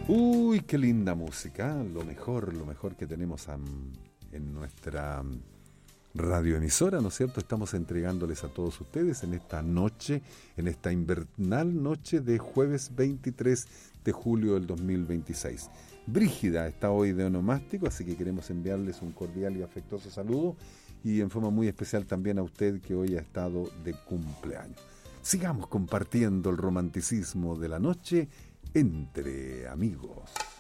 Uy, qué linda música, lo mejor que tenemos en nuestra radioemisora, ¿no es cierto? Estamos entregándoles a todos ustedes en esta noche, en esta invernal noche de jueves 23 de julio del 2026. Brígida está hoy de onomástico, así que queremos enviarles un cordial y afectuoso saludo y en forma muy especial también a usted que hoy ha estado de cumpleaños. Sigamos compartiendo el romanticismo de la noche entre amigos.